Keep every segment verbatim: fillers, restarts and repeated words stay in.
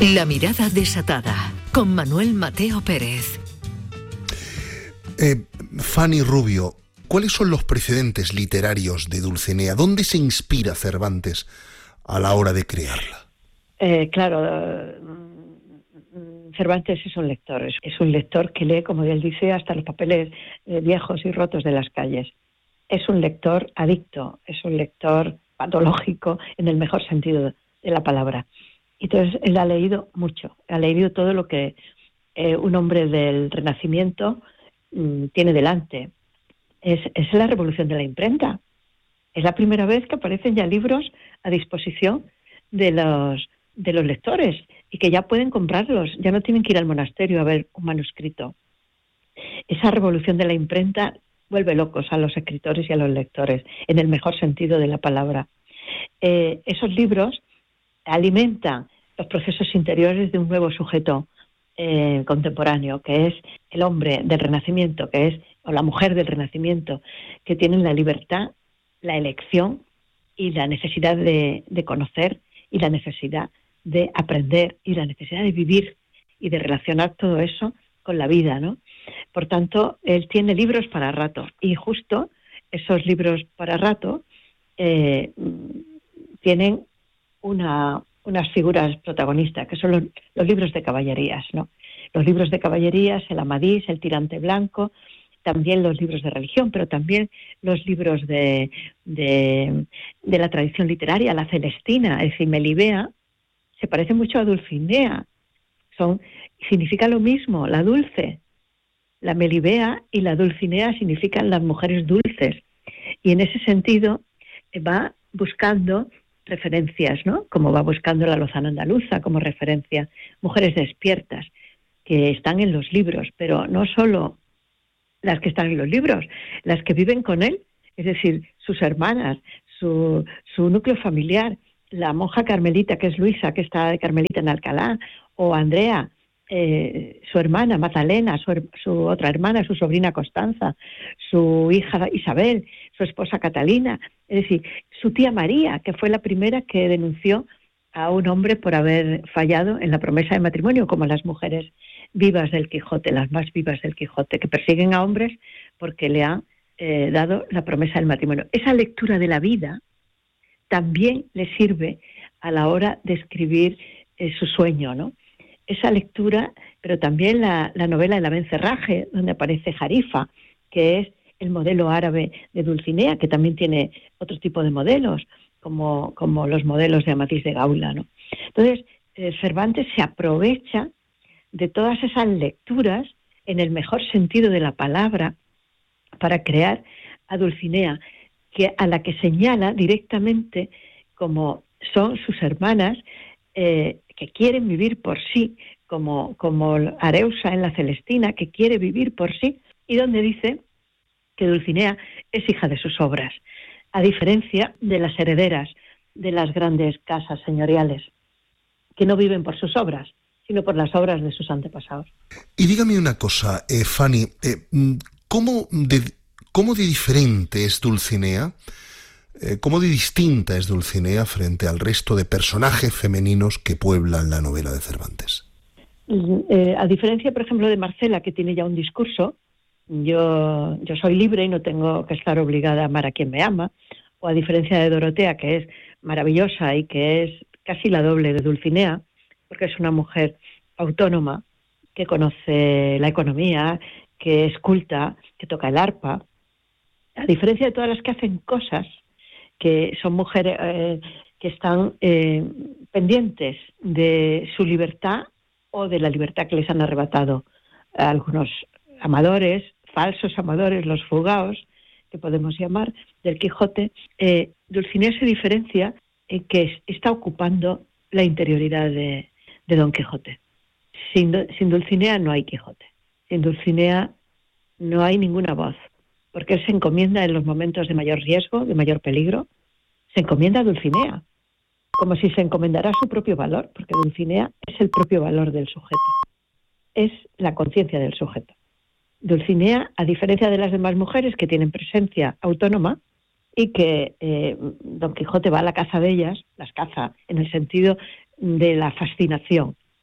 La mirada desatada, con Manuel Mateo Pérez. Eh, Fanny Rubio, ¿cuáles son los precedentes literarios de Dulcinea? ¿Dónde se inspira Cervantes a la hora de crearla? Eh, claro, eh, Cervantes es un lector, es, es un lector que lee, como él dice, hasta los papeles eh, viejos y rotos de las calles. Es un lector adicto, es un lector patológico en el mejor sentido de la palabra. Entonces, él ha leído mucho, ha leído todo lo que eh, un hombre del Renacimiento mmm, tiene delante. Es, es la revolución de la imprenta. Es la primera vez que aparecen ya libros a disposición de los, de los lectores y que ya pueden comprarlos, ya no tienen que ir al monasterio a ver un manuscrito. Esa revolución de la imprenta vuelve locos a los escritores y a los lectores, en el mejor sentido de la palabra. Eh, esos libros alimentan los procesos interiores de un nuevo sujeto eh, contemporáneo, que es el hombre del Renacimiento, que es, o la mujer del Renacimiento, que tienen la libertad, la elección y la necesidad de, de conocer y la necesidad de aprender y la necesidad de vivir y de relacionar todo eso con la vida, ¿no? Por tanto, él tiene libros para rato y justo esos libros para rato eh, tienen una, unas figuras protagonistas, que son los, los libros de caballerías, ¿no? Los libros de caballerías, el Amadís, el Tirante Blanco, también los libros de religión, pero también los libros de, de, de la tradición literaria, la Celestina, es decir, Melibea, se parece mucho a Dulcinea, son, significa lo mismo, la dulce. La Melibea y la Dulcinea significan las mujeres dulces, y en ese sentido va buscando referencias, ¿no? Como va buscando la Lozana andaluza como referencia, mujeres despiertas que están en los libros, pero no solo las que están en los libros, las que viven con él, es decir, sus hermanas, su, su núcleo familiar, la monja carmelita que es Luisa, que está de Carmelita en Alcalá, o Andrea, eh, su hermana Magdalena, su, su otra hermana, su sobrina Constanza, su hija Isabel, su esposa Catalina, es decir, su tía María, que fue la primera que denunció a un hombre por haber fallado en la promesa de matrimonio, como las mujeres vivas del Quijote, las más vivas del Quijote, que persiguen a hombres porque le han eh, dado la promesa del matrimonio. Esa lectura de la vida también le sirve a la hora de escribir eh, su sueño, ¿no? Esa lectura, pero también la, la novela El Abencerraje, donde aparece Jarifa, que es el modelo árabe de Dulcinea, que también tiene otro tipo de modelos, como, como los modelos de Amadís de Gaula, ¿no? Entonces, eh, Cervantes se aprovecha de todas esas lecturas, en el mejor sentido de la palabra, para crear a Dulcinea, que a la que señala directamente como son sus hermanas, eh, que quieren vivir por sí, como, como Areusa en la Celestina, que quiere vivir por sí, y donde dice que Dulcinea es hija de sus obras, a diferencia de las herederas de las grandes casas señoriales, que no viven por sus obras, sino por las obras de sus antepasados. Y dígame una cosa, eh, Fanny, eh, ¿cómo, de, ¿cómo de diferente es Dulcinea? Eh, ¿Cómo de distinta es Dulcinea frente al resto de personajes femeninos que pueblan la novela de Cervantes? Eh, a diferencia, por ejemplo, de Marcela, que tiene ya un discurso, yo, yo soy libre y no tengo que estar obligada a amar a quien me ama, o a diferencia de Dorotea, que es maravillosa y que es casi la doble de Dulcinea, porque es una mujer autónoma, que conoce la economía, que es culta, que toca el arpa, a diferencia de todas las que hacen cosas, que son mujeres eh, que están eh, pendientes de su libertad o de la libertad que les han arrebatado a algunos amadores, falsos amadores, los fugaos, que podemos llamar, del Quijote. eh, Dulcinea se diferencia en que está ocupando la interioridad de, de Don Quijote. Sin, sin Dulcinea no hay Quijote. Sin Dulcinea no hay ninguna voz, porque él se encomienda en los momentos de mayor riesgo, de mayor peligro, se encomienda a Dulcinea, como si se encomendara a su propio valor, porque Dulcinea es el propio valor del sujeto, es la conciencia del sujeto. Dulcinea, a diferencia de las demás mujeres que tienen presencia autónoma y que eh, Don Quijote va a la caza de ellas, las caza en el sentido de la fascinación,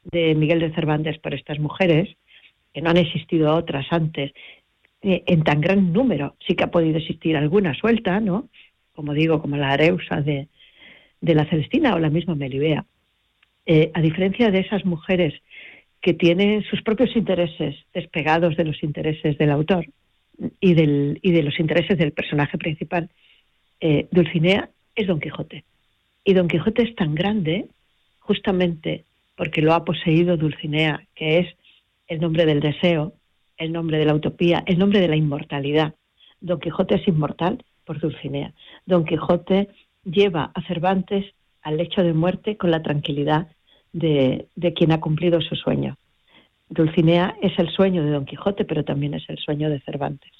de Miguel de Cervantes por estas mujeres, que no han existido otras antes, eh, en tan gran número. Sí que ha podido existir alguna suelta, ¿no? Como digo, como la Areusa de, de la Celestina o la misma Melibea. Eh, a diferencia de esas mujeres que tienen sus propios intereses despegados de los intereses del autor y, del, y de los intereses del personaje principal, eh, Dulcinea es Don Quijote. Y Don Quijote es tan grande justamente porque lo ha poseído Dulcinea, que es el nombre del deseo, el nombre de la utopía, el nombre de la inmortalidad. Don Quijote es inmortal por Dulcinea. Don Quijote lleva a Cervantes al lecho de muerte con la tranquilidad de, de quien ha cumplido su sueño. Dulcinea es el sueño de Don Quijote, pero también es el sueño de Cervantes.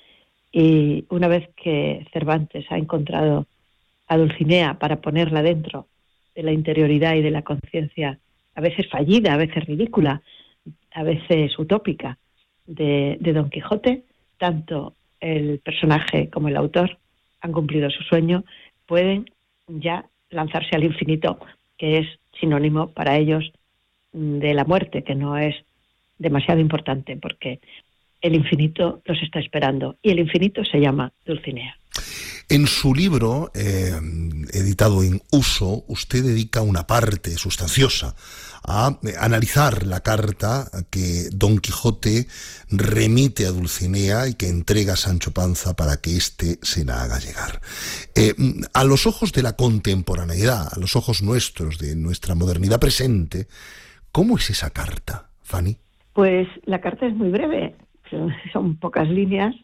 Y una vez que Cervantes ha encontrado a Dulcinea para ponerla dentro de la interioridad y de la conciencia, a veces fallida, a veces ridícula, a veces utópica, de, de Don Quijote, tanto el personaje como el autor han cumplido su sueño, pueden ya lanzarse al infinito, que es sinónimo para ellos de la muerte, que no es demasiado importante, porque el infinito los está esperando, y el infinito se llama Dulcinea. En su libro, eh, editado en Uso, usted dedica una parte sustanciosa a analizar la carta que Don Quijote remite a Dulcinea y que entrega a Sancho Panza para que éste se la haga llegar. Eh, a los ojos de la contemporaneidad, a los ojos nuestros, de nuestra modernidad presente, ¿cómo es esa carta, Fanny? Pues la carta es muy breve, son pocas líneas.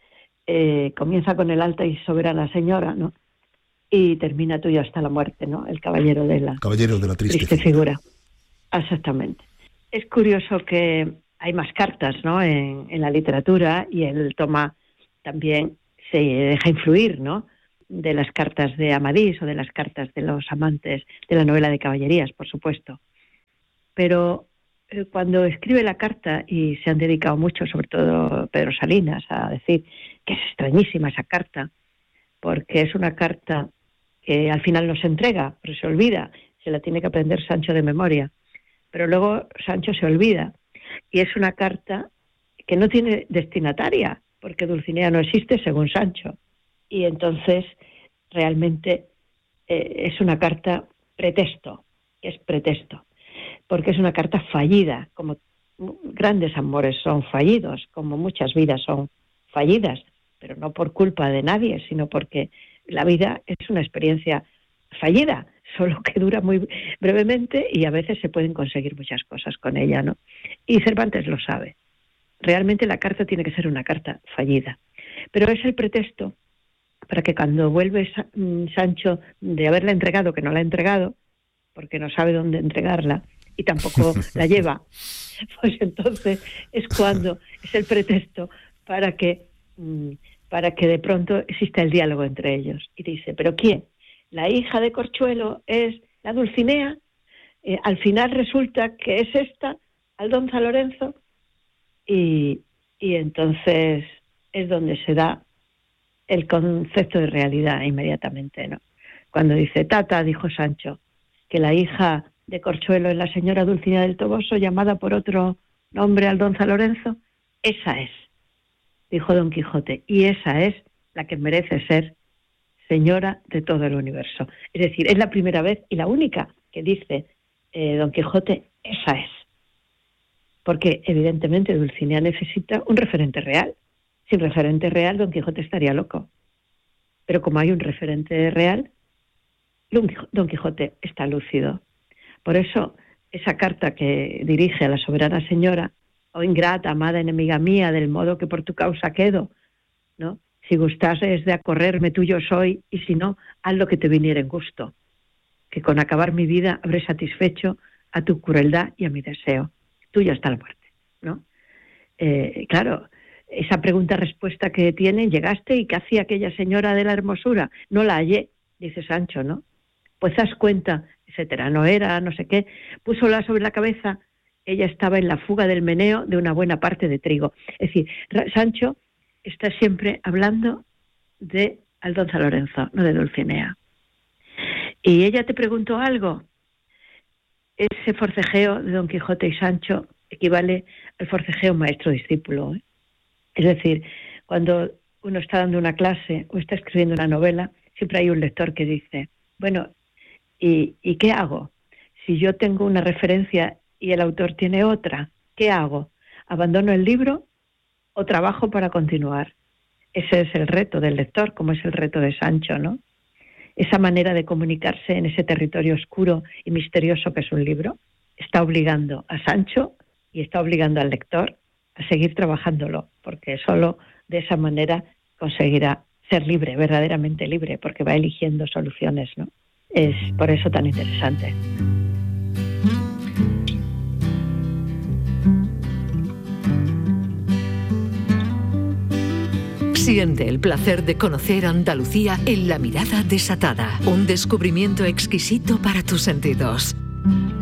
Eh, comienza con el alta y soberana señora, ¿no? Y termina tuyo hasta la muerte, ¿no? El caballero de la, caballero de la triste, triste figura. figura. Exactamente. Es curioso que hay más cartas, ¿no? En, en la literatura, y él toma también, se deja influir, ¿no? De las cartas de Amadís o de las cartas de los amantes de la novela de caballerías, por supuesto. Pero eh, cuando escribe la carta, y se han dedicado mucho, sobre todo Pedro Salinas, a decir que es extrañísima esa carta, porque es una carta que al final no se entrega, pero se olvida, se la tiene que aprender Sancho de memoria, pero luego Sancho se olvida, y es una carta que no tiene destinataria, porque Dulcinea no existe según Sancho, y entonces realmente eh, es una carta pretexto, es pretexto, porque es una carta fallida, como grandes amores son fallidos, como muchas vidas son fallidas, pero no por culpa de nadie, sino porque la vida es una experiencia fallida, solo que dura muy brevemente, y a veces se pueden conseguir muchas cosas con ella, ¿no? Y Cervantes lo sabe. Realmente la carta tiene que ser una carta fallida, pero es el pretexto para que cuando vuelve Sancho de haberla entregado, que no la ha entregado, porque no sabe dónde entregarla, y tampoco la lleva, pues entonces es cuando es el pretexto para que para que de pronto exista el diálogo entre ellos. Y dice, ¿pero quién? La hija de Corchuelo es la Dulcinea, eh, al final resulta que es esta, Aldonza Lorenzo, y, y entonces es donde se da el concepto de realidad inmediatamente, ¿no? Cuando dice, tata, dijo Sancho, que la hija de Corchuelo es la señora Dulcinea del Toboso, llamada por otro nombre Aldonza Lorenzo, esa es, dijo Don Quijote, y esa es la que merece ser señora de todo el universo. Es decir, es la primera vez y la única que dice eh, Don Quijote, esa es. Porque evidentemente Dulcinea necesita un referente real. Sin referente real, Don Quijote estaría loco. Pero como hay un referente real, Don Quijote está lúcido. Por eso, esa carta que dirige a la soberana señora, oh ingrata, amada enemiga mía, del modo que por tu causa quedo, ¿no? Si gustases de acorrerme, tuyo soy, y si no, haz lo que te viniera en gusto, que con acabar mi vida habré satisfecho a tu crueldad y a mi deseo. Tuyo hasta la muerte, ¿no? Eh, claro, esa pregunta-respuesta que tiene, llegaste, ¿y qué hacía aquella señora de la hermosura? No la hallé, dice Sancho, ¿no? Pues haz cuenta, etcétera, no era, no sé qué, púsola sobre la cabeza. Ella estaba en la fuga del meneo de una buena parte de trigo. Es decir, Sancho está siempre hablando de Aldonza Lorenzo, no de Dulcinea. Y ella te preguntó algo. ese forcejeo de Don Quijote y Sancho equivale al forcejeo maestro-discípulo, ¿eh? Es decir, cuando uno está dando una clase o está escribiendo una novela, siempre hay un lector que dice, bueno, ¿y, ¿y qué hago? Si yo tengo una referencia y el autor tiene otra, ¿qué hago? ¿Abandono el libro o trabajo para continuar? Ese es el reto del lector, como es el reto de Sancho, ¿no? Esa manera de comunicarse en ese territorio oscuro y misterioso que es un libro, está obligando a Sancho y está obligando al lector a seguir trabajándolo, porque solo de esa manera conseguirá ser libre, verdaderamente libre, porque va eligiendo soluciones, ¿no? Es por eso tan interesante. Siente el placer de conocer Andalucía en La Mirada Desatada, un descubrimiento exquisito para tus sentidos.